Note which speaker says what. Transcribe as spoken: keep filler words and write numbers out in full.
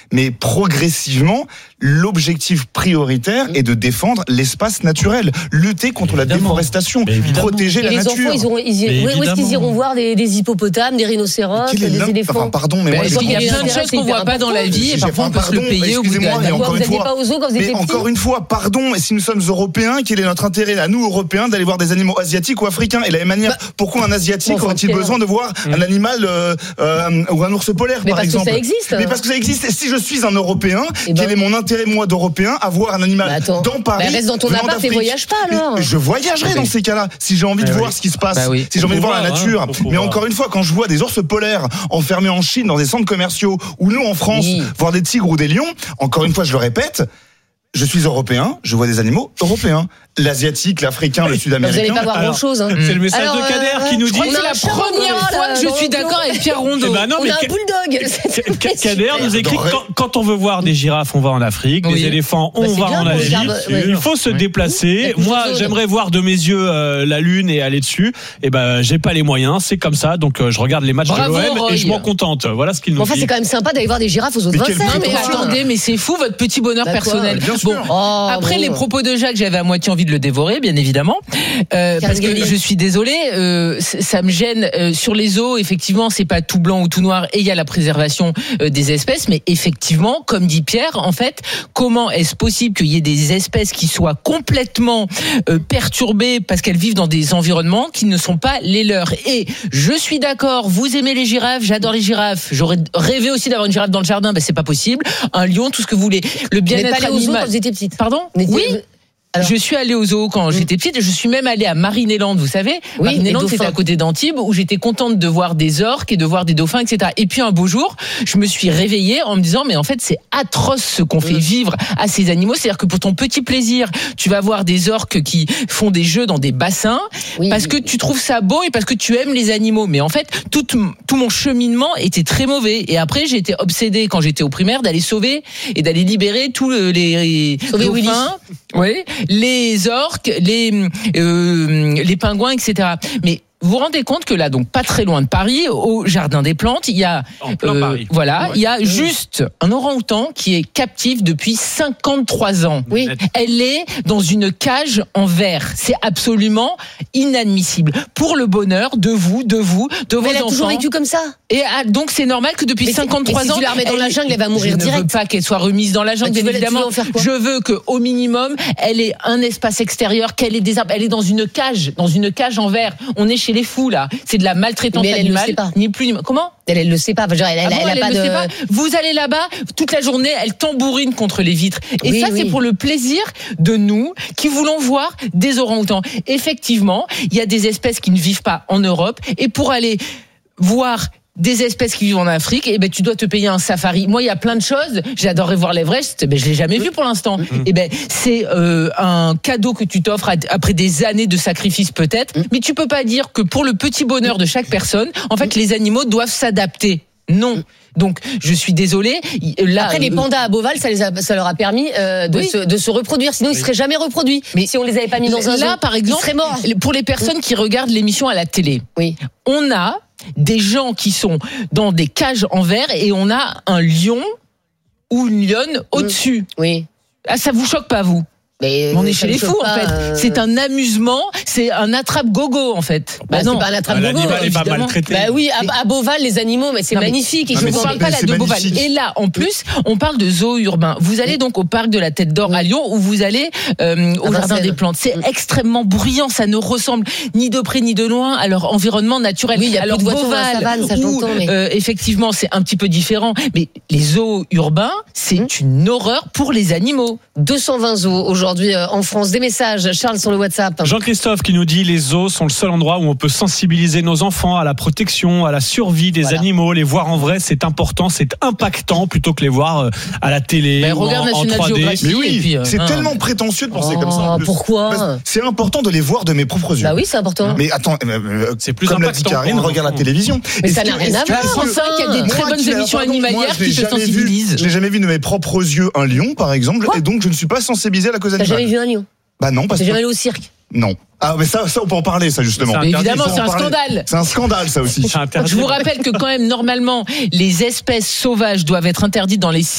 Speaker 1: Mais progressivement, l'objectif prioritaire est de défendre l'espace naturel, lutter contre évidemment. la déforestation, protéger
Speaker 2: et
Speaker 1: la
Speaker 2: les
Speaker 1: nature.
Speaker 2: Les enfants, ils ont, ils, où est-ce qu'ils iront voir des, des hippopotames, des rhinocéros, des éléphants
Speaker 1: enfin, pardon, mais, mais moi,
Speaker 3: il y a plein de choses qu'on voit pas dans la vie, et parfois on peut se le payer au bout de
Speaker 1: la
Speaker 2: vie. Vous n'étiez pas aux zoos quand vous étiez
Speaker 1: petit. Mais encore une fois, pardon, et si nous sommes européens, quel est notre intérêt à nous Européens d'aller voir des animaux asiatiques ou africains? Et de la même manière, pourquoi un asiatique aurait-il besoin de voir un animal ou un ours polaire, par exemple?
Speaker 2: Parce que ça existe.
Speaker 1: Mais parce que ça existe. Et si je suis un Européen, quel est mon intérêt moi d'Européen à voir un animal dans Paris?
Speaker 2: Reste dans ton appart et voyage pas alors.
Speaker 1: Je voyagerai dans ces cas-là si j'ai envie de voir ce qui se passe, si j'ai envie de voir la nature. Mais encore une fois, quand je vois des ours polaires enfermés en Chine dans des centres commerciaux, ou nous en France voir des tigres ou des lions, encore une fois, je le répète, je suis européen, je vois des animaux européens. L'asiatique, l'africain, le sud-américain.
Speaker 2: Vous n'allez pas voir grand-chose. Hein.
Speaker 4: C'est le message Alors, de Kader euh, qui nous dit.
Speaker 3: C'est la première fois que je suis d'accord avec Pierre Rondeau.
Speaker 4: Bah non,
Speaker 2: on
Speaker 4: mais
Speaker 2: a un bulldog.
Speaker 4: Kader nous écrit quand, quand on veut voir des girafes, on va en Afrique, oui. des éléphants, on bah, va en Asie. Oui. Il faut se oui. déplacer. Oui. Moi, j'aimerais voir de mes yeux euh, la lune et aller dessus. Et ben, j'ai pas les moyens. C'est comme ça. Donc, euh, je regarde les matchs Bravo, de l'O M Roy. Et je m'en contente. Voilà ce qu'il nous
Speaker 2: enfin, dit. Enfin, c'est quand même sympa d'aller voir des girafes aux autres Vincennes.
Speaker 3: Non, mais attendez, mais c'est fou votre petit bonheur personnel. Bon, après les propos de Jacques, j'avais à moitié envie de le dévorer, bien évidemment. Évidemment, euh, parce que je suis désolée, euh, ça me gêne. Euh, sur les zoos, effectivement, c'est pas tout blanc ou tout noir, et il y a la préservation euh, des espèces. Mais effectivement, comme dit Pierre, en fait, comment est-ce possible qu'il y ait des espèces qui soient complètement euh, perturbées parce qu'elles vivent dans des environnements qui ne sont pas les leurs? Et je suis d'accord. Vous aimez les girafes, j'adore les girafes. J'aurais rêvé aussi d'avoir une girafe dans le jardin, ben c'est pas possible. Un lion, tout ce que vous voulez. Le bien-être animal.
Speaker 2: Vous n'êtes pas allé au zoo quand vous étiez petite?
Speaker 3: Pardon? Oui. Alors, je suis allée au zoo quand mmh. j'étais petite et je suis même allée à Marinéland, vous savez. Oui, Marinéland, c'était à côté d'Antibes où j'étais contente de voir des orques et de voir des dauphins, et cetera. Et puis un beau jour, je me suis réveillée en me disant, mais en fait, c'est atroce ce qu'on fait vivre à ces animaux. C'est-à-dire que pour ton petit plaisir, tu vas voir des orques qui font des jeux dans des bassins oui, parce que tu trouves ça beau et parce que tu aimes les animaux. Mais en fait, tout, tout mon cheminement était très mauvais. Et après, j'ai été obsédée quand j'étais au primaire d'aller sauver et d'aller libérer tous les, les dauphins. Oui. Les orques, les euh, les pingouins, et cetera. Mais vous vous rendez compte que là, donc pas très loin de Paris, au Jardin des Plantes, il y a
Speaker 4: en plein
Speaker 3: euh,
Speaker 4: Paris.
Speaker 3: Voilà, il y a juste un orang-outan qui est captif depuis cinquante-trois ans.
Speaker 2: Oui.
Speaker 3: Elle est dans une cage en verre. C'est absolument inadmissible. Pour le bonheur de vous, de vous, de vos enfants.
Speaker 2: Mais elle a toujours vécu comme ça.
Speaker 3: Et ah, donc c'est normal que depuis mais cinquante-trois
Speaker 2: mais
Speaker 3: ans,
Speaker 2: si tu la remets dans
Speaker 3: elle,
Speaker 2: la jungle, elle va mourir
Speaker 3: je
Speaker 2: direct.
Speaker 3: Je ne veux pas qu'elle soit remise dans la jungle,
Speaker 2: bah,
Speaker 3: bien évidemment. Je veux que, au minimum, elle ait un espace extérieur, qu'elle ait des arbres. Elle est dans une cage, dans une cage en verre. On est chez les fous là. C'est de la maltraitance
Speaker 2: mais elle,
Speaker 3: animale.
Speaker 2: Elle le sait pas.
Speaker 3: Ni plus ni moins. Comment?
Speaker 2: Elle, elle le sait pas. Genre, elle, elle, ah bon, elle, elle, a elle pas de.
Speaker 3: Pas. Vous allez là-bas toute la journée, elle tambourine contre les vitres. Et oui, ça, oui. c'est pour le plaisir de nous qui voulons voir des orang-outans. Effectivement, il y a des espèces qui ne vivent pas en Europe. Et pour aller voir des espèces qui vivent en Afrique, et eh ben tu dois te payer un safari. Moi, il y a plein de choses. J'adorerais voir l'Everest, ben je l'ai jamais vu pour l'instant. Mm-hmm. Et eh ben c'est euh, un cadeau que tu t'offres après des années de sacrifice peut-être, mm-hmm. mais tu peux pas dire que pour le petit bonheur de chaque personne, en fait, les animaux doivent s'adapter. Non. Donc, je suis désolée. Là,
Speaker 2: après, les pandas à Beauval, ça, les a, ça leur a permis euh, de, oui. se, de se reproduire. Sinon, oui. ils seraient jamais reproduits. Mais si on les avait pas mis dans un zoo,
Speaker 3: là, par exemple,
Speaker 2: ils seraient morts.
Speaker 3: Pour les personnes oui. qui regardent l'émission à la télé,
Speaker 2: oui.
Speaker 3: on a des gens qui sont dans des cages en verre et on a un lion ou une lionne au-dessus.
Speaker 2: Oui.
Speaker 3: Ah, ça vous choque pas, vous? Mais on est chez les fous en fait. Euh... C'est un amusement, c'est un attrape-gogo en fait.
Speaker 2: Bah, bah non, c'est pas un attrape-gogo.
Speaker 4: Ah, l'animal est pas maltraité.
Speaker 2: Bah oui, à, à Beauval les animaux, mais c'est non, magnifique.
Speaker 3: Mais, je ne parle pas là de Beauval. Et là, en plus, on parle de zoo urbain. Vous allez donc au parc de la Tête d'Or à Lyon, ou vous allez euh, au ah, Jardin des Plantes. C'est mmh. extrêmement bruyant. Ça ne ressemble ni de près ni de loin à leur environnement naturel.
Speaker 2: Oui, il y a
Speaker 3: alors
Speaker 2: plus de voitures dans la savane, ça j'entends. Mais...
Speaker 3: Euh, effectivement, c'est un petit peu différent. Mais les zoos urbains, c'est mmh. une horreur pour les animaux.
Speaker 2: deux cent vingt zoos aujourd'hui euh, en France. Des messages, Charles, sur le WhatsApp.
Speaker 4: Jean-Christophe qui nous dit les zoos sont le seul endroit où on peut sensibiliser nos enfants à la protection, à la survie des voilà. animaux. Les voir en vrai, c'est important, c'est impactant plutôt que les voir à la télé
Speaker 3: mais
Speaker 4: ou
Speaker 3: regarde
Speaker 4: en, en trois D.
Speaker 1: Mais oui,
Speaker 3: et puis, euh,
Speaker 1: c'est
Speaker 3: hein.
Speaker 1: tellement prétentieux de penser
Speaker 2: oh,
Speaker 1: comme ça.
Speaker 2: Pourquoi?
Speaker 1: C'est important de les voir de mes propres yeux.
Speaker 2: Bah oui, c'est important.
Speaker 1: Mais attends, euh,
Speaker 4: c'est plus
Speaker 1: comme l'a dit Karine, regarde la télévision.
Speaker 2: Mais ça n'a rien à voir.
Speaker 3: Je pense qu'il y a des très bonnes émissions animalières qui te sensibilisent.
Speaker 1: Je n'ai jamais vu de mes propres yeux un lion, par exemple, et donc je ne suis pas sensibilisé à la cause animale.
Speaker 2: T'as jamais vu un lion?
Speaker 1: Bah non, parce
Speaker 2: que. T'es jamais
Speaker 1: que...
Speaker 2: allé au cirque?
Speaker 1: Non. Ah, mais ça, ça, on peut en parler, ça, justement.
Speaker 3: Mais évidemment, c'est un scandale.
Speaker 1: C'est un scandale, ça aussi.
Speaker 3: Je vous rappelle que quand même, normalement, les espèces sauvages doivent être interdites dans les